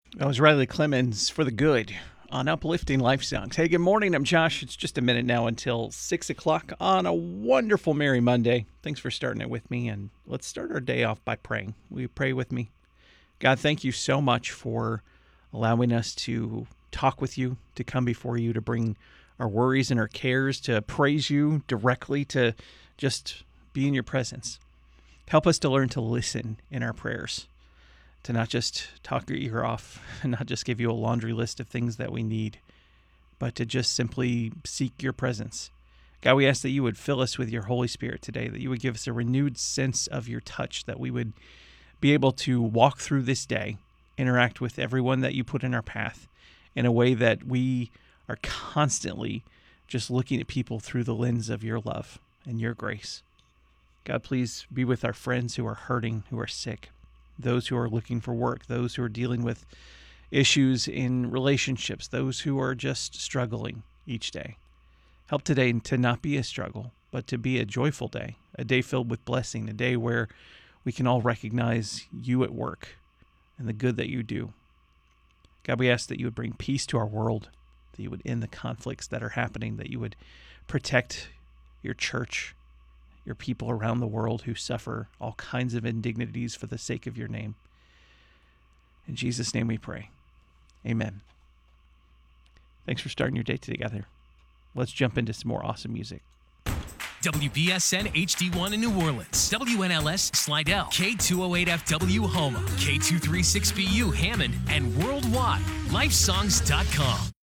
That was Riley Clemens for the good on Uplifting Life Songs. Hey, good morning. I'm Josh. It's just a minute now until 6 o'clock on a wonderful Merry Monday. Thanks for starting it with me, and let's start our day off by praying. Will you pray with me? God, thank you so much for allowing us to talk with you, to come before you, to bring our worries and our cares, to praise you directly, to just be in your presence. Help us to learn to listen in our prayers, to not just talk your ear off and not just give you a laundry list of things that we need, but to just simply seek your presence. God, we ask that you would fill us with your Holy Spirit today, that you would give us a renewed sense of your touch, that we would be able to walk through this day, interact with everyone that you put in our path in a way that we are constantly just looking at people through the lens of your love and your grace. God, please be with our friends who are hurting, who are sick, those who are looking for work, those who are dealing with issues in relationships, those who are just struggling each day. Help today to not be a struggle, but to be a joyful day, a day filled with blessing, a day where we can all recognize you at work and the good that you do. God, we ask that you would bring peace to our world, that you would end the conflicts that are happening, that you would protect your church, your people around the world who suffer all kinds of indignities for the sake of your name. In Jesus' name we pray. Amen. Thanks for starting your day together. Let's jump into some more awesome music. WBSN HD1 in New Orleans, WNLS Slidell, K208FW Houma, K236BU Hammond, and worldwide, lifesongs.com.